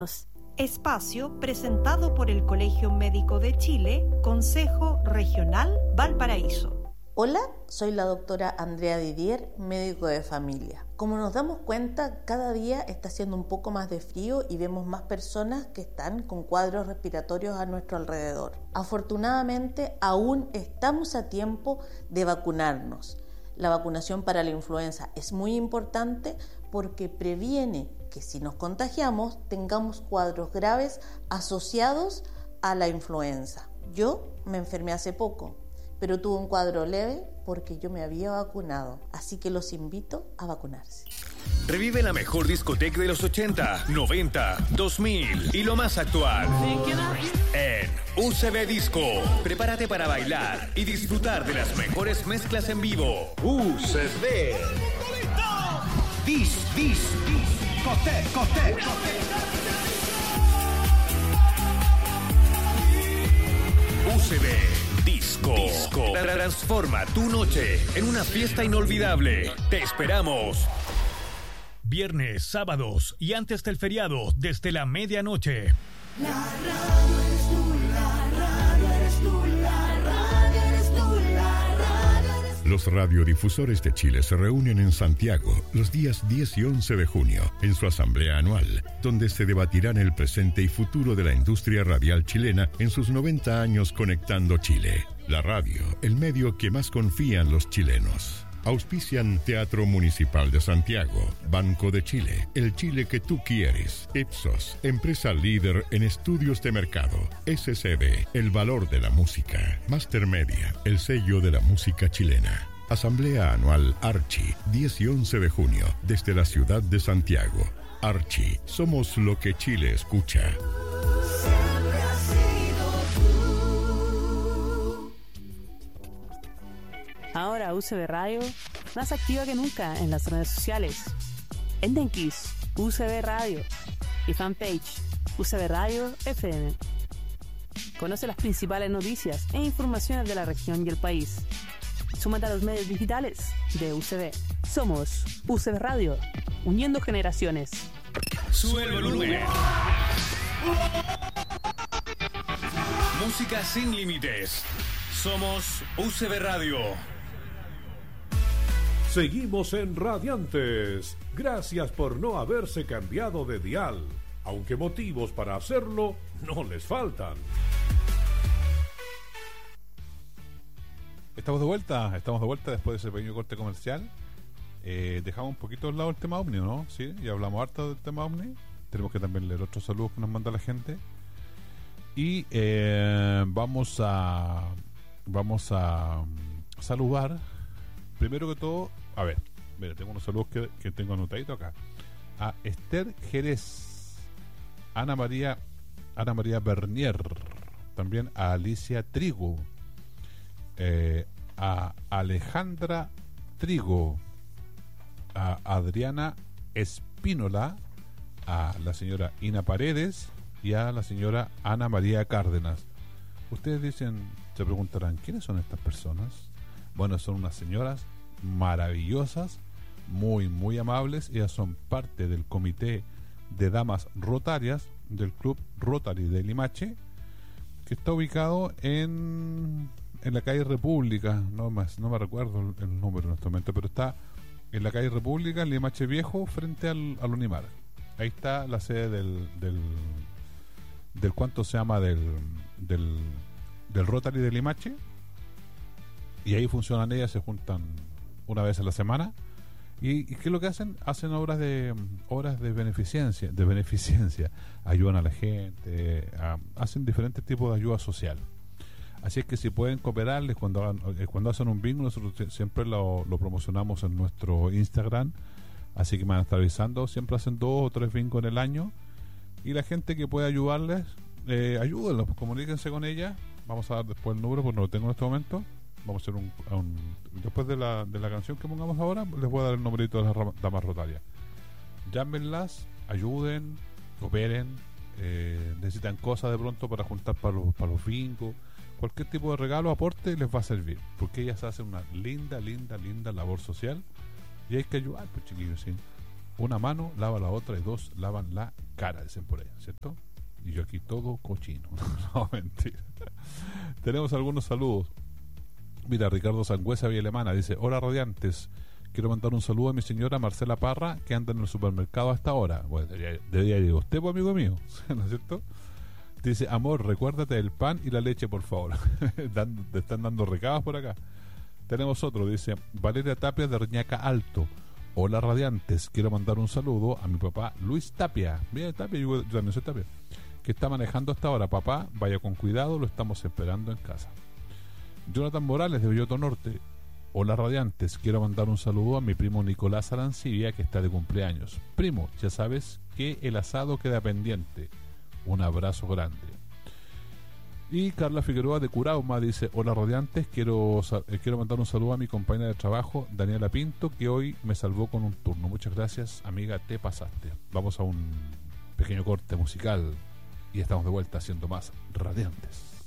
Espacio presentado por el Colegio Médico de Chile, Consejo Regional Valparaíso. Hola, soy la doctora Andrea Didier, médico de familia. Como nos damos cuenta, cada día está haciendo un poco más de frío y vemos más personas que están con cuadros respiratorios a nuestro alrededor. Afortunadamente, aún estamos a tiempo de vacunarnos. La vacunación para la influenza es muy importante porque previene que si nos contagiamos tengamos cuadros graves asociados a la influenza. Yo me enfermé hace poco, pero tuve un cuadro leve porque yo me había vacunado, así que los invito a vacunarse. Revive la mejor discoteca de los 80, 90, 2000 y lo más actual en UCB Disco. Prepárate para bailar y disfrutar de las mejores mezclas en vivo. UCB Discote. UCB Disco. Transforma tu noche en una fiesta inolvidable. Te esperamos. Viernes, sábados y antes del feriado desde la medianoche. La radio eres tú, la radio eres tú, la radio eres tú, la radio eres tú. Los radiodifusores de Chile se reúnen en Santiago los días 10 y 11 de junio en su asamblea anual, donde se debatirán el presente y futuro de la industria radial chilena en sus 90 años conectando Chile. La radio, el medio que más confían los chilenos. Auspician Teatro Municipal de Santiago, Banco de Chile, el Chile que tú quieres, Ipsos, empresa líder en estudios de mercado, SCD, el valor de la música, Master Media, el sello de la música chilena. Asamblea Anual Archi, 10 y 11 de junio, desde la ciudad de Santiago. Archi, somos lo que Chile escucha. Ahora UCB Radio, más activa que nunca en las redes sociales. En Denkies, UCB Radio y fanpage UCB Radio FM. Conoce las principales noticias e informaciones de la región y el país. Súmate a los medios digitales de UCB. Somos UCB Radio, uniendo generaciones. Sube el volumen. Música sin límites. Somos UCB Radio. Seguimos en Radiantes. Gracias por no haberse cambiado de dial, aunque motivos para hacerlo no les faltan. Estamos de vuelta después de ese pequeño corte comercial. Dejamos un poquito de lado el tema OVNI, ¿no? Sí, ya hablamos harto del tema OVNI. Tenemos que también leer otros saludos que nos manda la gente. Y vamos a saludar, primero que todo, a ver, mira, tengo unos saludos que tengo anotadito acá. A Esther Jerez, Ana María Bernier, también a Alicia Trigo, a Alejandra Trigo, a Adriana Espínola, a la señora Ina Paredes y a la señora Ana María Cárdenas. Ustedes se preguntarán, ¿quiénes son estas personas? Bueno, son unas señoras maravillosas, muy, muy amables. Ellas son parte del comité de damas rotarias del Club Rotary de Limache, que está ubicado en la calle República. No me recuerdo el número en este momento, pero está en la calle República, en Limache Viejo, frente al Unimar. Ahí está la sede del ¿cuánto se llama? Del Rotary de Limache. Y ahí funcionan ellas, se juntan una vez a la semana. ¿Y qué es lo que hacen? Hacen obras de beneficencia, ayudan a la gente, hacen diferentes tipos de ayuda social. Así es que si pueden cooperarles cuando hacen un bingo, nosotros siempre lo promocionamos en nuestro Instagram, así que me van a estar avisando. Siempre hacen 2 o 3 bingos en el año, y la gente que puede ayudarles, ayúdenlos, comuníquense con ella. Vamos a dar después el número porque no lo tengo en este momento. Vamos a hacer después de la canción que pongamos ahora, les voy a dar el numerito de las damas rotarias. Llámenlas, ayuden, cooperen, necesitan cosas de pronto para juntar para los bingos, cualquier tipo de regalo, aporte, les va a servir, porque ellas hacen una linda labor social y hay que ayudar, pues, chiquillos, ¿sí? una mano lava la otra y dos lavan la cara, dicen por ahí, ¿cierto? Y yo aquí todo cochino. No, mentira. Tenemos algunos saludos. Mira, Ricardo Sangüesa, Villa Alemana, dice: hola radiantes, quiero mandar un saludo a mi señora Marcela Parra, que anda en el supermercado hasta ahora. Bueno, debería ir usted, pues, amigo mío, ¿no es cierto? Dice: amor, recuérdate del pan y la leche, por favor. Te están dando recados por acá. Tenemos otro, dice Valeria Tapia de Reñaca Alto: hola radiantes, quiero mandar un saludo a mi papá Luis Tapia. Mira, Tapia, yo también soy Tapia, que está manejando hasta ahora. Papá, vaya con cuidado, lo estamos esperando en casa. Jonathan Morales de Belloto Norte: hola radiantes, quiero mandar un saludo a mi primo Nicolás Arancibia, que está de cumpleaños. Primo, ya sabes que el asado queda pendiente. Un abrazo grande. Y Carla Figueroa de Curauma dice: hola radiantes, quiero mandar un saludo a mi compañera de trabajo Daniela Pinto, que hoy me salvó con un turno. Muchas gracias, amiga, te pasaste. Vamos a un pequeño corte musical y estamos de vuelta haciendo más radiantes.